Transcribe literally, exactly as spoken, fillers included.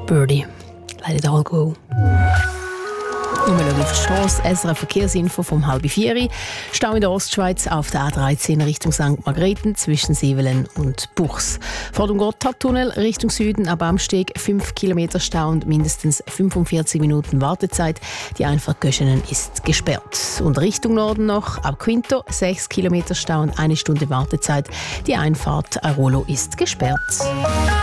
Birdie. Let it all go. Und wir schauen auf die Strasse. S R F Verkehrsinfo vom halb vier. Stau in der Ostschweiz auf der A dreizehn Richtung Sankt Margrethen zwischen Sivelen und Buchs. Vor dem Gotthardtunnel Richtung Süden ab Amsteg fünf Kilometer Stau und mindestens fünfundvierzig Minuten Wartezeit. Die Einfahrt Göschenen ist gesperrt. Und Richtung Norden noch ab Quinto sechs Kilometer Stau und eine Stunde Wartezeit. Die Einfahrt Airolo ist gesperrt.